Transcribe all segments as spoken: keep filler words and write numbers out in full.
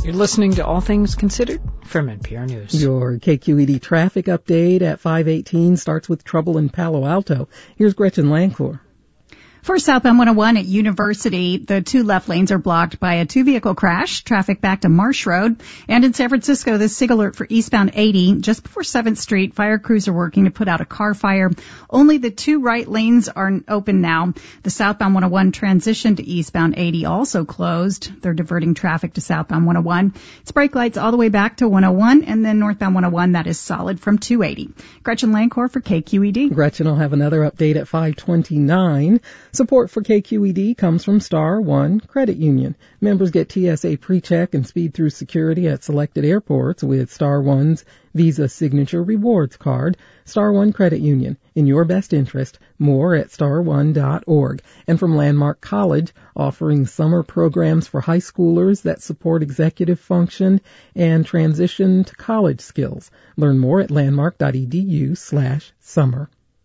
You're listening to All Things Considered from N P R News. Your K Q E D traffic update at five eighteen starts with trouble in Palo Alto. Here's Gretchen Lancourt. For southbound one oh one at University, the two left lanes are blocked by a two-vehicle crash. Traffic back to Marsh Road. And in San Francisco, the SIG alert for eastbound eighty, just before seventh Street. Fire crews are working to put out a car fire. Only the two right lanes are open now. The southbound one oh one transition to eastbound eighty also closed. They're diverting traffic to southbound one oh one. It's brake lights all the way back to one oh one, and then northbound one oh one, that is solid from two eighty. Gretchen Lancourt for K Q E D. Gretchen will have another update at five twenty-nine. Support for K Q E D comes from Star One Credit Union. Members get T S A PreCheck and speed through security at selected airports with Star One's Visa Signature Rewards Card. Star One Credit Union, in your best interest. More at star one dot org. And from Landmark College, offering summer programs for high schoolers that support executive function and transition to college skills. Learn more at landmark.edu slash summer.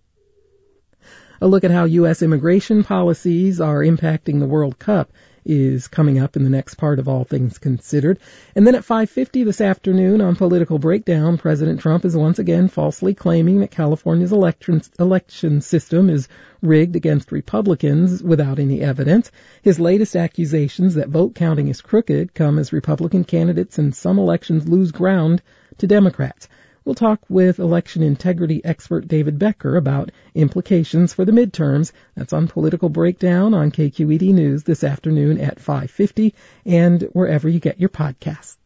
A look at how U S immigration policies are impacting the World Cup is coming up in the next part of All Things Considered. And then at five fifty this afternoon on Political Breakdown, President Trump is once again falsely claiming that California's election, election system is rigged against Republicans without any evidence. His latest accusations that vote counting is crooked come as Republican candidates in some elections lose ground to Democrats. We'll talk with election integrity expert David Becker about implications for the midterms. That's on Political Breakdown on K Q E D News this afternoon at five fifty and wherever you get your podcasts.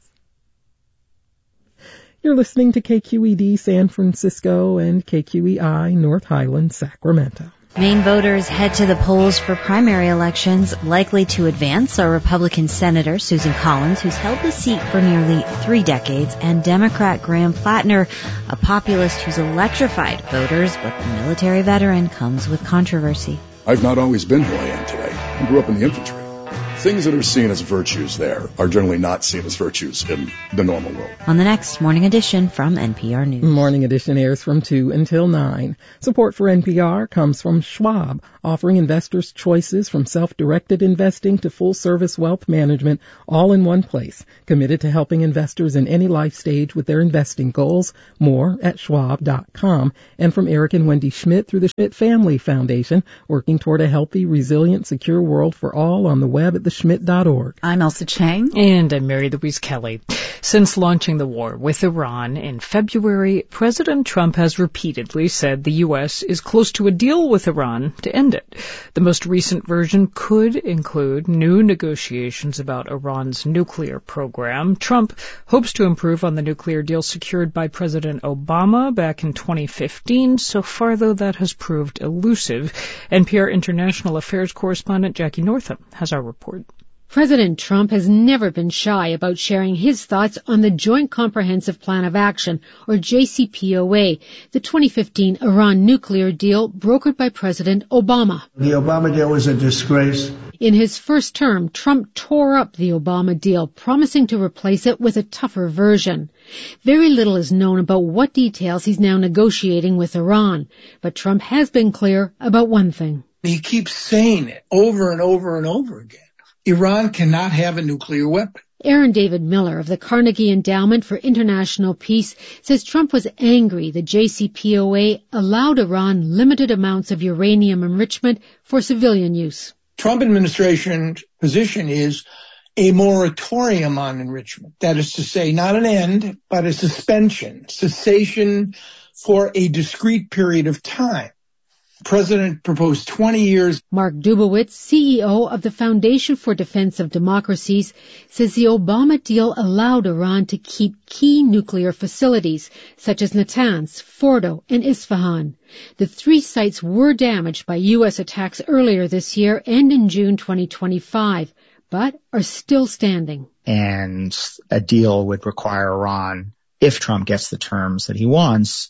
You're listening to K Q E D San Francisco and K Q E I North Highlands, Sacramento. Maine voters head to the polls for primary elections. Likely to advance are Republican Senator Susan Collins, who's held the seat for nearly three decades, and Democrat Graham Plattner, a populist who's electrified voters, but the military veteran comes with controversy. I've not always been who I am today. I grew up in the infantry. Things that are seen as virtues there are generally not seen as virtues in the normal world. On the next Morning Edition from N P R News. Morning Edition airs from two until nine. Support for N P R comes from Schwab, offering investors choices from self-directed investing to full-service wealth management, all in one place. Committed to helping investors in any life stage with their investing goals. More at schwab dot com. And from Eric and Wendy Schmidt through the Schmidt Family Foundation, working toward a healthy, resilient, secure world for all on the web at the schmidt dot org. I'm Elsa Chang. And I'm Mary Louise Kelly. Since launching the war with Iran in February, President Trump has repeatedly said the U S is close to a deal with Iran to end it. The most recent version could include new negotiations about Iran's nuclear program. Trump hopes to improve on the nuclear deal secured by President Obama back in twenty fifteen. So far, though, that has proved elusive. N P R International Affairs correspondent Jackie Northam has our report. President Trump has never been shy about sharing his thoughts on the Joint Comprehensive Plan of Action, or J C P O A, the twenty fifteen Iran nuclear deal brokered by President Obama. The Obama deal was a disgrace. In his first term, Trump tore up the Obama deal, promising to replace it with a tougher version. Very little is known about what details he's now negotiating with Iran, but Trump has been clear about one thing. He keeps saying it over and over and over again. Iran cannot have a nuclear weapon. Aaron David Miller of the Carnegie Endowment for International Peace says Trump was angry the J C P O A allowed Iran limited amounts of uranium enrichment for civilian use. Trump administration's position is a moratorium on enrichment. That is to say, not an end, but a suspension, cessation for a discrete period of time. The president proposed twenty years. Mark Dubowitz, C E O of the Foundation for Defense of Democracies, says the Obama deal allowed Iran to keep key nuclear facilities, such as Natanz, Fordo, and Isfahan. The three sites were damaged by U S attacks earlier this year and in June twenty twenty-five, but are still standing. And a deal would require Iran, if Trump gets the terms that he wants,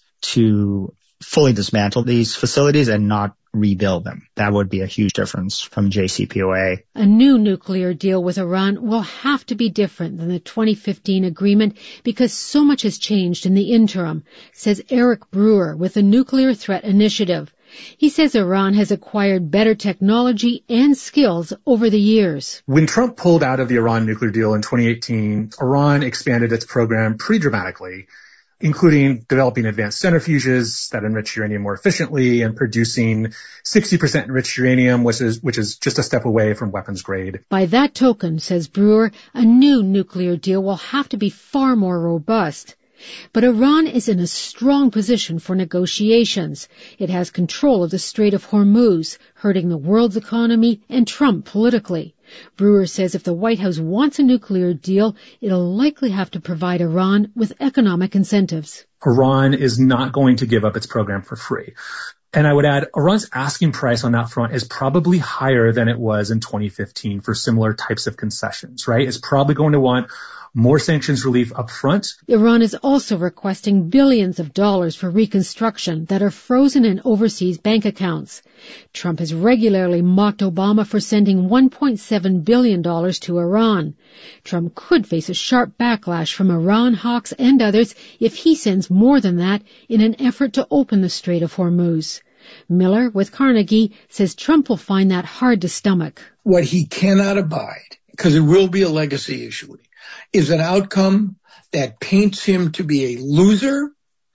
to fully dismantle these facilities and not rebuild them. That would be a huge difference from J C P O A. A new nuclear deal with Iran will have to be different than the twenty fifteen agreement because so much has changed in the interim, says Eric Brewer with the Nuclear Threat Initiative. He says Iran has acquired better technology and skills over the years. When Trump pulled out of the Iran nuclear deal in twenty eighteen, Iran expanded its program pretty dramatically, including developing advanced centrifuges that enrich uranium more efficiently and producing sixty percent enriched uranium, which is, which is just a step away from weapons grade. By that token, says Brewer, a new nuclear deal will have to be far more robust. But Iran is in a strong position for negotiations. It has control of the Strait of Hormuz, hurting the world's economy and Trump politically. Brewer says if the White House wants a nuclear deal, it'll likely have to provide Iran with economic incentives. Iran is not going to give up its program for free. And I would add, Iran's asking price on that front is probably higher than it was in twenty fifteen for similar types of concessions, right? It's probably going to want more sanctions relief up front. Iran is also requesting billions of dollars for reconstruction that are frozen in overseas bank accounts. Trump has regularly mocked Obama for sending one point seven billion dollars to Iran. Trump could face a sharp backlash from Iran hawks and others if he sends more than that in an effort to open the Strait of Hormuz. Miller, with Carnegie, says Trump will find that hard to stomach. What he cannot abide, because it will be a legacy issue, is an outcome that paints him to be a loser,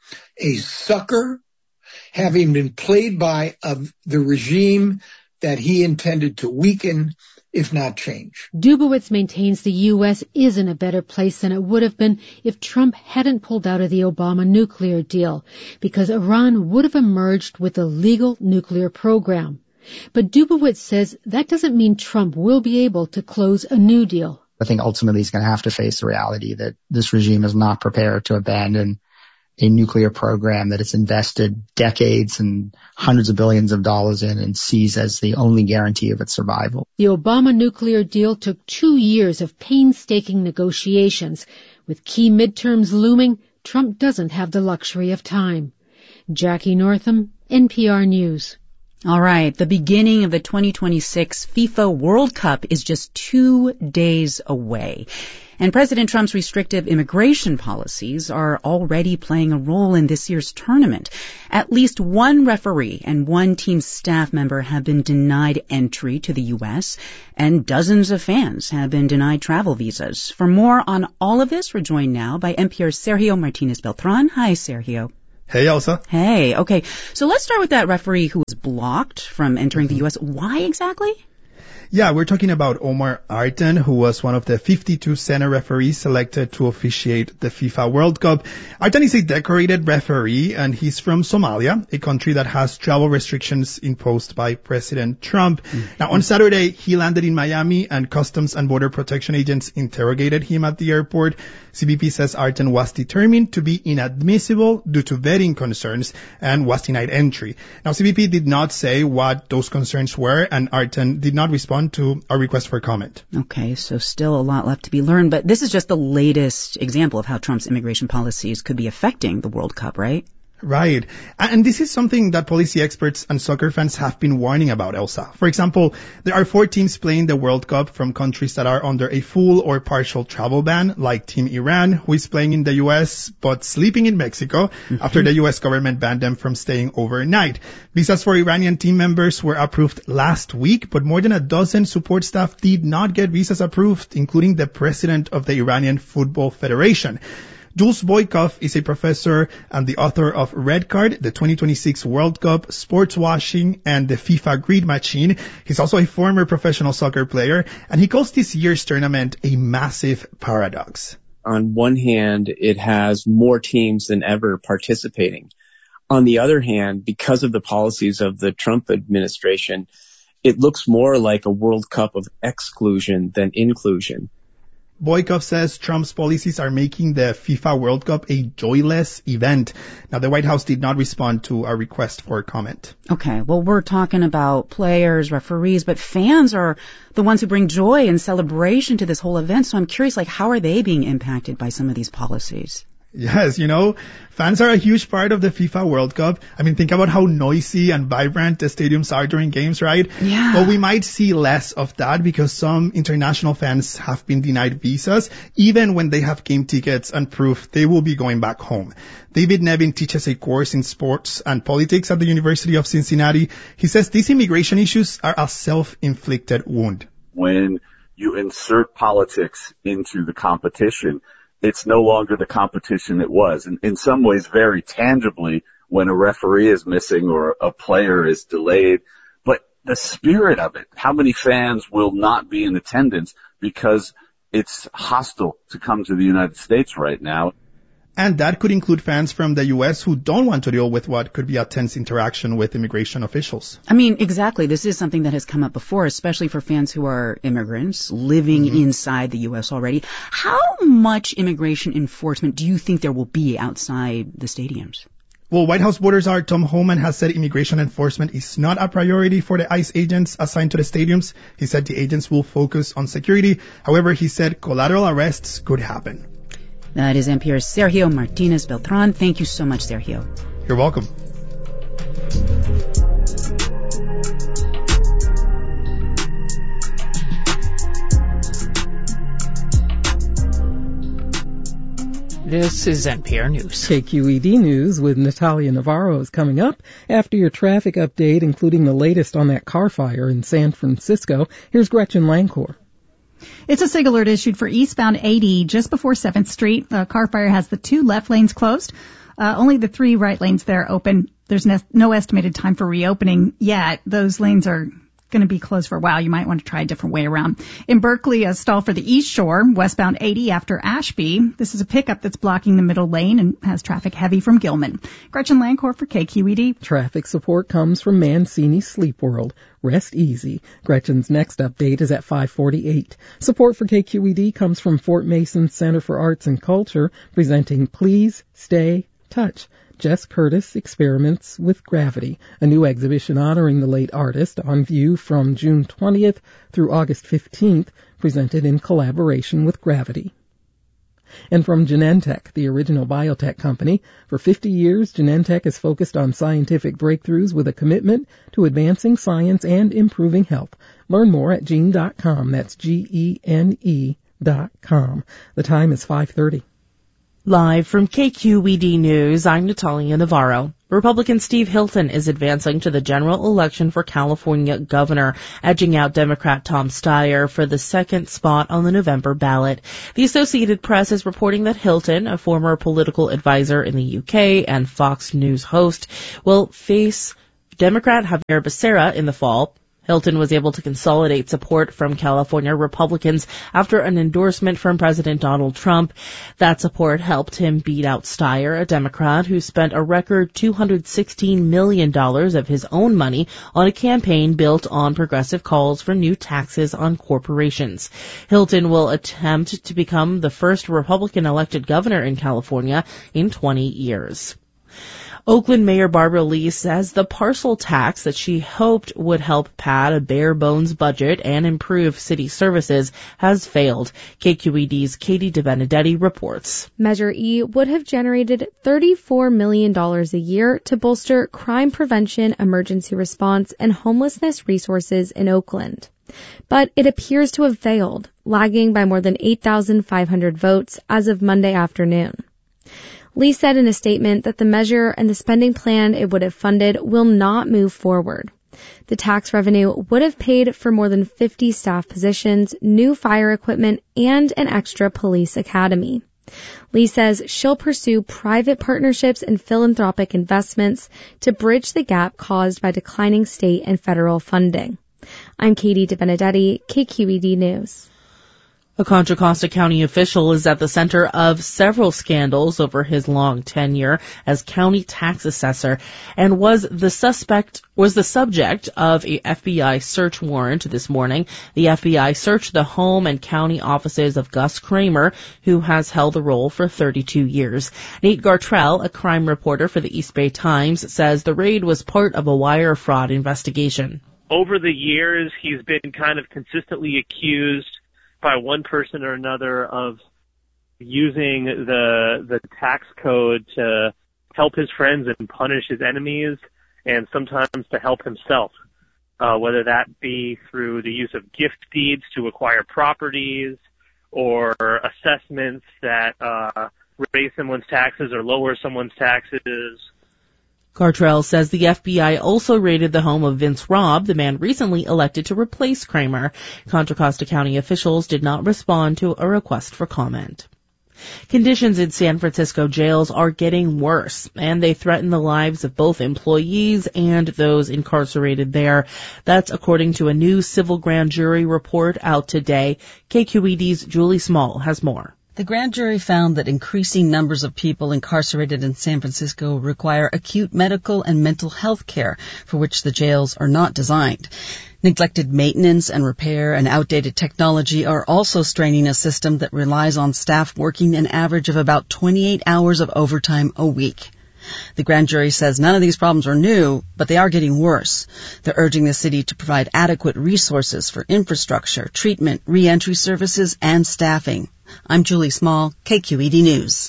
a sucker, having been played by a, the regime that he intended to weaken, if not change. Dubowitz maintains the U S is in a better place than it would have been if Trump hadn't pulled out of the Obama nuclear deal, because Iran would have emerged with a legal nuclear program. But Dubowitz says that doesn't mean Trump will be able to close a new deal. I think ultimately he's going to have to face the reality that this regime is not prepared to abandon a nuclear program that it's invested decades and hundreds of billions of dollars in and sees as the only guarantee of its survival. The Obama nuclear deal took two years of painstaking negotiations. With key midterms looming, Trump doesn't have the luxury of time. Jackie Northam, N P R News. All right, the beginning of the twenty twenty-six FIFA World Cup is just two days away. And President Trump's restrictive immigration policies are already playing a role in this year's tournament. At least one referee and one team staff member have been denied entry to the U S, and dozens of fans have been denied travel visas. For more on all of this, we're joined now by N P R's Sergio Martinez-Beltran. Hi, Sergio. Hey, Elsa. Hey, okay. So let's start with that referee who was blocked from entering the U S. Why exactly? Yeah, we're talking about Omar Artan, who was one of the fifty-two Senate referees selected to officiate the FIFA World Cup. Artan is a decorated referee, and he's from Somalia, a country that has travel restrictions imposed by President Trump. Mm-hmm. Now, on Saturday, he landed in Miami, and Customs and Border Protection agents interrogated him at the airport. C B P says Artan was determined to be inadmissible due to vetting concerns and was denied entry. Now, C B P did not say what those concerns were, and Artan did not respond to our request for comment. Okay, so still a lot left to be learned, but this is just the latest example of how Trump's immigration policies could be affecting the World Cup, right? Right. And this is something that policy experts and soccer fans have been warning about, Elsa. For example, there are four teams playing the World Cup from countries that are under a full or partial travel ban, like Team Iran, who is playing in the U S but sleeping in Mexico mm-hmm. after the U S government banned them from staying overnight. Visas for Iranian team members were approved last week, but more than a dozen support staff did not get visas approved, including the president of the Iranian Football Federation. Jules Boykov is a professor and the author of Red Card, the twenty twenty-six World Cup, Sports Washing, and the FIFA Grid Machine. He's also a former professional soccer player, and he calls this year's tournament a massive paradox. On one hand, it has more teams than ever participating. On the other hand, because of the policies of the Trump administration, it looks more like a World Cup of exclusion than inclusion. Boykov says Trump's policies are making the FIFA World Cup a joyless event. Now, the White House did not respond to our request for comment. Okay, well, we're talking about players, referees, but fans are the ones who bring joy and celebration to this whole event. So I'm curious, like, how are they being impacted by some of these policies? Yes, you know, fans are a huge part of the FIFA World Cup. I mean, think about how noisy and vibrant the stadiums are during games, right? Yeah. But we might see less of that because some international fans have been denied visas, even when they have game tickets and proof they will be going back home. David Nevin teaches a course in sports and politics at the University of Cincinnati. He says these immigration issues are a self-inflicted wound. When you insert politics into the competition, it's no longer the competition it was. And in some ways, very tangibly, when a referee is missing or a player is delayed. But the spirit of it, how many fans will not be in attendance because it's hostile to come to the United States right now? And that could include fans from the U S who don't want to deal with what could be a tense interaction with immigration officials. I mean, exactly. This is something that has come up before, especially for fans who are immigrants living mm-hmm. inside the U S already. How much immigration enforcement do you think there will be outside the stadiums? Well, White House border czar Tom Homan has said immigration enforcement is not a priority for the ICE agents assigned to the stadiums. He said the agents will focus on security. However, he said collateral arrests could happen. That is N P R's Sergio Martinez Beltran. Thank you so much, Sergio. You're welcome. This is N P R News. K Q E D News with Natalia Navarro is coming up after your traffic update, including the latest on that car fire in San Francisco. Here's Gretchen Lancor. It's a SIG alert issued for eastbound eighty just before seventh street. The car fire has the two left lanes closed. Uh, only the three right lanes there open. There's no, no estimated time for reopening yet. Those lanes are going to be closed for a while. You might want to try a different way around. In Berkeley, a stall for the East Shore, westbound eighty after Ashby. This is a pickup that's blocking the middle lane and has traffic heavy from Gilman. Gretchen Lancor for K Q E D. Traffic support comes from Mancini Sleep World. Rest easy. Gretchen's next update is at five forty-eight. Support for K Q E D comes from Fort Mason Center for Arts and Culture, presenting Please Stay Touch. Jess Curtis Experiments with Gravity, a new exhibition honoring the late artist, on view from June twentieth through August fifteenth, presented in collaboration with Gravity. And from Genentech, the original biotech company, for fifty years, Genentech has focused on scientific breakthroughs with a commitment to advancing science and improving health. Learn more at gene dot com. That's G E N E dot com. The time is five thirty. Live from K Q E D News, I'm Natalia Navarro. Republican Steve Hilton is advancing to the general election for California governor, edging out Democrat Tom Steyer for the second spot on the November ballot. The Associated Press is reporting that Hilton, a former political advisor in the U K and Fox News host, will face Democrat Javier Becerra in the fall. Hilton was able to consolidate support from California Republicans after an endorsement from President Donald Trump. That support helped him beat out Steyer, a Democrat who spent a record two hundred sixteen million dollars of his own money on a campaign built on progressive calls for new taxes on corporations. Hilton will attempt to become the first Republican-elected governor in California in twenty years. Oakland Mayor Barbara Lee says the parcel tax that she hoped would help pad a bare-bones budget and improve city services has failed. K Q E D's Katie DeBenedetti reports. Measure E would have generated thirty-four million dollars a year to bolster crime prevention, emergency response, and homelessness resources in Oakland. But it appears to have failed, lagging by more than eight thousand five hundred votes as of Monday afternoon. Lee said in a statement that the measure and the spending plan it would have funded will not move forward. The tax revenue would have paid for more than fifty staff positions, new fire equipment, and an extra police academy. Lee says she'll pursue private partnerships and philanthropic investments to bridge the gap caused by declining state and federal funding. I'm Katie DeBenedetti, K Q E D News. A Contra Costa County official is at the center of several scandals over his long tenure as county tax assessor and was the suspect, was the subject of a F B I search warrant this morning. The F B I searched the home and county offices of Gus Kramer, who has held the role for thirty-two years. Nate Gartrell, a crime reporter for the East Bay Times, says the raid was part of a wire fraud investigation. Over the years, he's been kind of consistently accused by one person or another of using the the tax code to help his friends and punish his enemies, and sometimes to help himself, uh, whether that be through the use of gift deeds to acquire properties or assessments that uh, raise someone's taxes or lower someone's taxes. Gartrell says the F B I also raided the home of Vince Robb, the man recently elected to replace Kramer. Contra Costa County officials did not respond to a request for comment. Conditions in San Francisco jails are getting worse, and they threaten the lives of both employees and those incarcerated there. That's according to a new civil grand jury report out today. K Q E D's Julie Small has more. The grand jury found that increasing numbers of people incarcerated in San Francisco require acute medical and mental health care, for which the jails are not designed. Neglected maintenance and repair and outdated technology are also straining a system that relies on staff working an average of about twenty-eight hours of overtime a week. The grand jury says none of these problems are new, but they are getting worse. They're urging the city to provide adequate resources for infrastructure, treatment, reentry services, and staffing. I'm Julie Small, K Q E D News.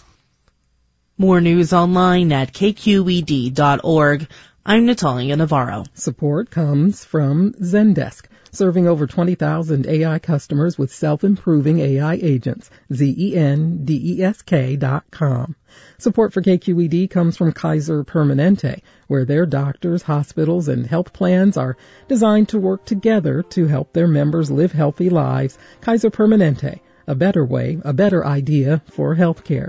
More news online at K Q E D dot org. I'm Natalia Navarro. Support comes from Zendesk, serving over twenty thousand A I customers with self-improving A I agents. Z E N D E S K dot com. Support for K Q E D comes from Kaiser Permanente, where their doctors, hospitals, and health plans are designed to work together to help their members live healthy lives. Kaiser Permanente, a better way, a better idea for healthcare.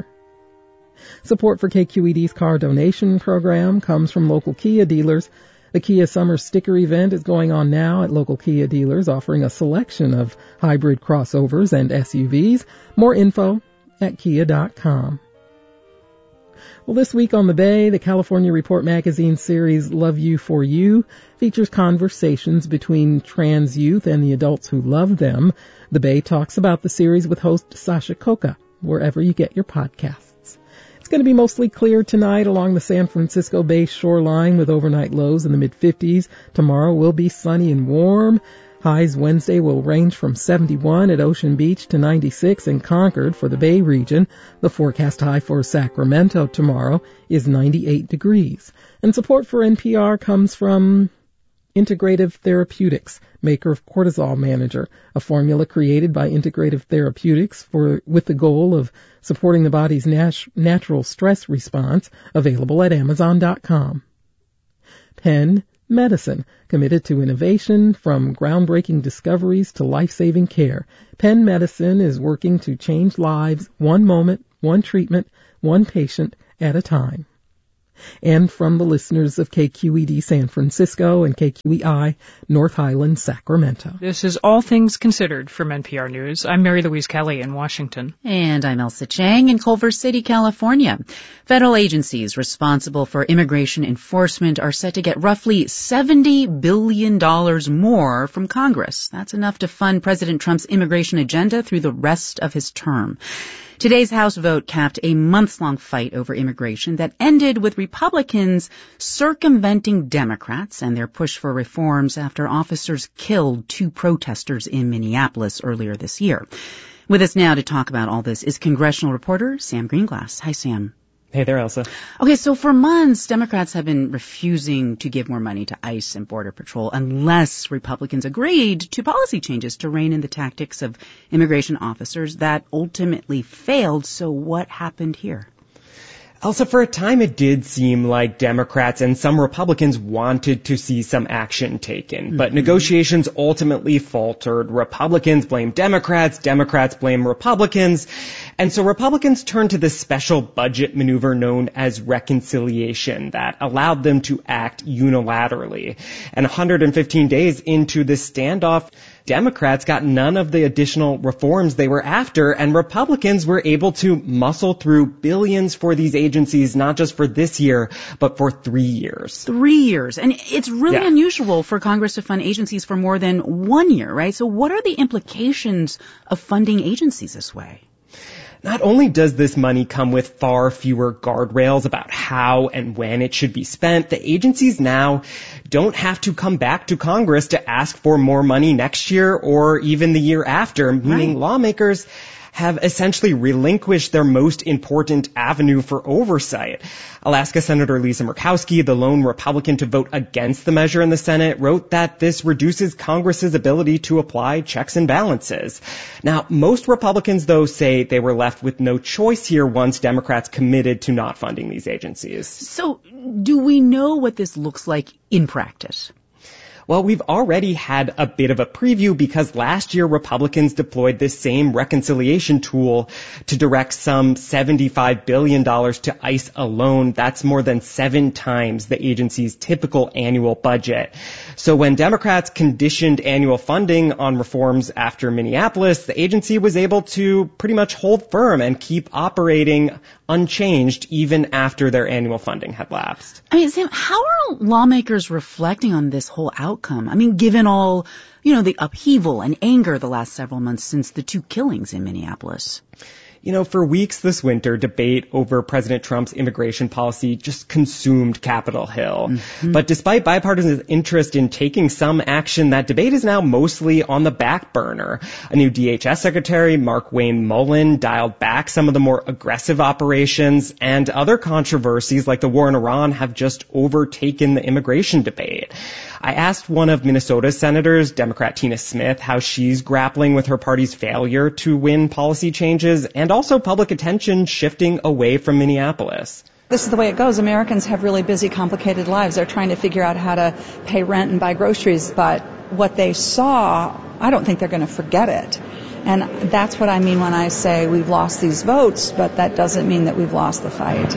Support for K Q E D's car donation program comes from local Kia dealers. The Kia Summer Sticker event is going on now at local Kia dealers, offering a selection of hybrid crossovers and S U Vs. More info at kia dot com. Well, this week on the Bay, the California Report magazine series Love You for You features conversations between trans youth and the adults who love them. The Bay talks about the series with host Sasha Coca, wherever you get your podcasts. It's going to be mostly clear tonight along the San Francisco Bay shoreline with overnight lows in the mid-fifties. Tomorrow will be sunny and warm. Highs Wednesday will range from seventy-one at Ocean Beach to ninety-six in Concord for the Bay region. The forecast high for Sacramento tomorrow is ninety-eight degrees. And support for N P R comes from Integrative Therapeutics, maker of Cortisol Manager, a formula created by Integrative Therapeutics for with the goal of supporting the body's nat- natural stress response, available at amazon dot com. Penn Medicine, committed to innovation from groundbreaking discoveries to life-saving care. Penn Medicine is working to change lives one moment, one treatment, one patient at a time. And from the listeners of K Q E D San Francisco and K Q E I North Highlands, Sacramento. This is All Things Considered from N P R News. I'm Mary Louise Kelly in Washington. And I'm Elsa Chang in Culver City, California. Federal agencies responsible for immigration enforcement are set to get roughly seventy billion dollars more from Congress. That's enough to fund President Trump's immigration agenda through the rest of his term. Today's House vote capped a months-long fight over immigration that ended with Republicans circumventing Democrats and their push for reforms after officers killed two protesters in Minneapolis earlier this year. With us now to talk about all this is congressional reporter Sam Greenglass. Hi, Sam. Hey there, Elsa. Okay, so for months, Democrats have been refusing to give more money to ICE and Border Patrol unless Republicans agreed to policy changes to rein in the tactics of immigration officers that ultimately failed. So what happened here? Elsa, for a time it did seem like Democrats and some Republicans wanted to see some action taken, but mm-hmm. negotiations ultimately faltered. Republicans blame Democrats, Democrats blame Republicans, and so Republicans turned to this special budget maneuver known as reconciliation that allowed them to act unilaterally. And one hundred fifteen days into this standoff, Democrats got none of the additional reforms they were after, and Republicans were able to muscle through billions for these agencies, not just for this year, but for three years. Three years. And it's really yeah. unusual for Congress to fund agencies for more than one year, right? So what are the implications of funding agencies this way? Not only does this money come with far fewer guardrails about how and when it should be spent, the agencies now don't have to come back to Congress to ask for more money next year or even the year after, meaning right. lawmakers have essentially relinquished their most important avenue for oversight. Alaska Senator Lisa Murkowski, the lone Republican to vote against the measure in the Senate, wrote that this reduces Congress's ability to apply checks and balances. Now, most Republicans, though, say they were left with no choice here once Democrats committed to not funding these agencies. So, do we know what this looks like in practice? Well, we've already had a bit of a preview because last year Republicans deployed this same reconciliation tool to direct some seventy-five billion dollars to ICE alone. That's more than seven times the agency's typical annual budget. So when Democrats conditioned annual funding on reforms after Minneapolis, the agency was able to pretty much hold firm and keep operating unchanged even after their annual funding had lapsed. I mean, Sam, how are lawmakers reflecting on this whole outcome? I mean, given all, you know, the upheaval and anger the last several months since the two killings in Minneapolis. You know, for weeks this winter, debate over President Trump's immigration policy just consumed Capitol Hill. Mm-hmm. But despite bipartisan interest in taking some action, that debate is now mostly on the back burner. A new D H S Secretary, Markwayne Mullin, dialed back some of the more aggressive operations, and other controversies like the war in Iran have just overtaken the immigration debate. I asked one of Minnesota's senators, Democrat Tina Smith, how she's grappling with her party's failure to win policy changes and also public attention shifting away from Minneapolis. This is the way it goes. Americans have really busy, complicated lives. They're trying to figure out how to pay rent and buy groceries, but what they saw, I don't think they're going to forget it. And that's what I mean when I say we've lost these votes, but that doesn't mean that we've lost the fight.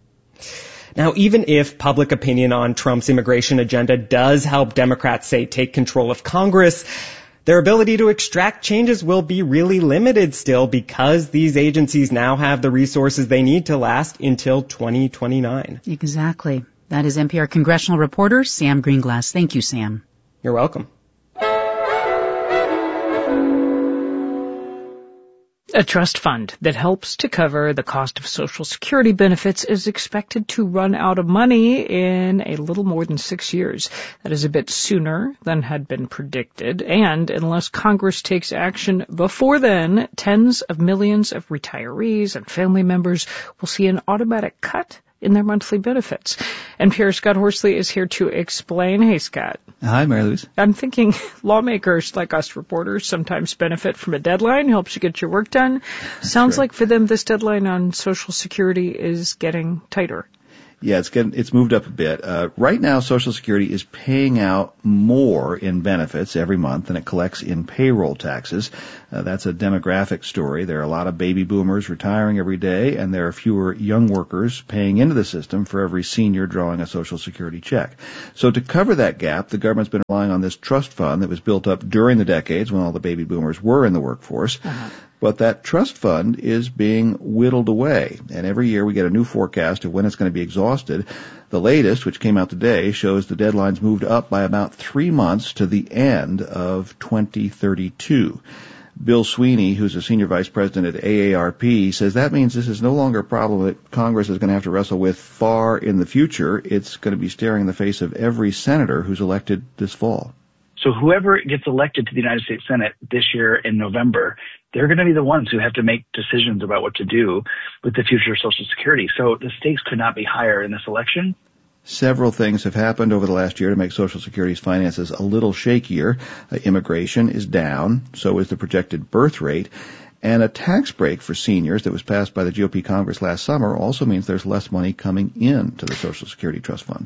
Now, even if public opinion on Trump's immigration agenda does help Democrats, say, take control of Congress, their ability to extract changes will be really limited still because these agencies now have the resources they need to last until twenty twenty-nine. Exactly. That is N P R congressional reporter Sam Greenglass. Thank you, Sam. You're welcome. A trust fund that helps to cover the cost of Social Security benefits is expected to run out of money in a little more than six years. That is a bit sooner than had been predicted, and unless Congress takes action before then, tens of millions of retirees and family members will see an automatic cut in their monthly benefits. N P R's Scott Horsley is here to explain. Hey, Scott. Hi, Mary Louise. I'm thinking lawmakers like us reporters sometimes benefit from a deadline, helps you get your work done. Sounds like for them this deadline on Social Security is getting tighter. Yeah, it's getting, it's moved up a bit. Uh, right now, Social Security is paying out more in benefits every month than it collects in payroll taxes. Uh, that's a demographic story. There are a lot of baby boomers retiring every day, and there are fewer young workers paying into the system for every senior drawing a Social Security check. So to cover that gap, the government's been relying on this trust fund that was built up during the decades when all the baby boomers were in the workforce. Uh-huh. But that trust fund is being whittled away, and every year we get a new forecast of when it's going to be exhausted. The latest, which came out today, shows the deadline's moved up by about three months to the end of twenty thirty-two. Bill Sweeney, who's a senior vice president at A A R P, says that means this is no longer a problem that Congress is going to have to wrestle with far in the future. It's going to be staring in the face of every senator who's elected this fall. So whoever gets elected to the United States Senate this year in November, they're going to be the ones who have to make decisions about what to do with the future of Social Security. So the stakes could not be higher in this election. Several things have happened over the last year to make Social Security's finances a little shakier. Uh, immigration is down, so is the projected birth rate. And a tax break for seniors that was passed by the G O P Congress last summer also means there's less money coming in to the Social Security Trust Fund.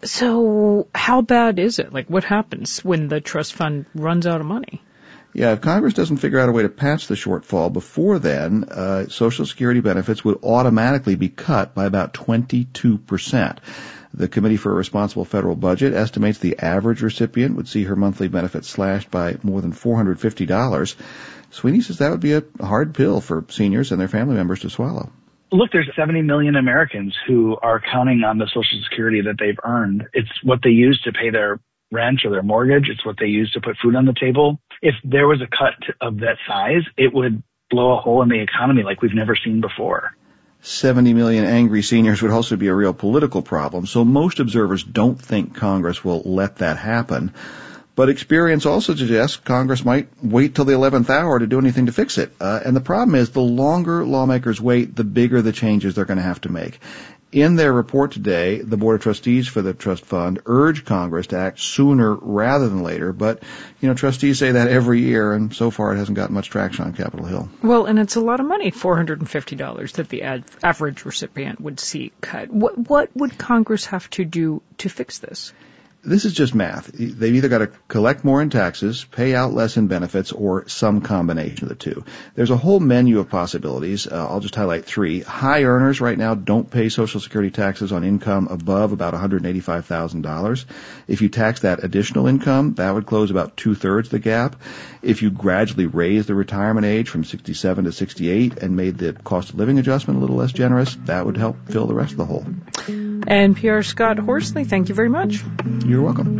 So how bad is it? Like, what happens when the trust fund runs out of money? Yeah, if Congress doesn't figure out a way to patch the shortfall before then, uh, Social Security benefits would automatically be cut by about twenty-two percent. The Committee for a Responsible Federal Budget estimates the average recipient would see her monthly benefits slashed by more than four hundred fifty dollars. Sweeney says that would be a hard pill for seniors and their family members to swallow. Look, there's seventy million Americans who are counting on the Social Security that they've earned. It's what they use to pay their rent or their mortgage. It's what they use to put food on the table. If there was a cut of that size, it would blow a hole in the economy like we've never seen before. seventy million angry seniors would also be a real political problem, so most observers don't think Congress will let that happen. But experience also suggests Congress might wait till the eleventh hour to do anything to fix it. Uh, and the problem is the longer lawmakers wait, the bigger the changes they're going to have to make. In their report today, the Board of Trustees for the Trust Fund urged Congress to act sooner rather than later. But, you know, trustees say that every year, and so far it hasn't gotten much traction on Capitol Hill. Well, and it's a lot of money, four hundred fifty dollars that the ad- average recipient would see cut. What, what would Congress have to do to fix this? This is just math. They've either got to collect more in taxes, pay out less in benefits, or some combination of the two. There's a whole menu of possibilities. Uh, I'll just highlight three. High earners right now don't pay Social Security taxes on income above about one hundred eighty-five thousand dollars. If you tax that additional income, that would close about two-thirds the gap. If you gradually raise the retirement age from sixty-seven to sixty-eight and made the cost of living adjustment a little less generous, that would help fill the rest of the hole. And P R Scott Horsley, thank you very much. You're welcome.